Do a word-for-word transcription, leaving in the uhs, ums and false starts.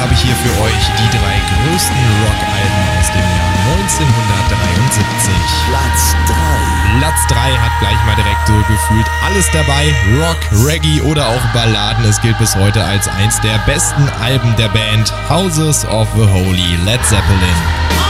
habe ich hier für euch die drei größten Rock-Alben aus dem Jahr neunzehnhundertdreiundsiebzig. Platz drei. Platz drei hat gleich mal direkt so gefühlt alles dabei. Rock, Reggae oder auch Balladen. Es gilt bis heute als eins der besten Alben der Band Houses of the Holy, Led Zeppelin.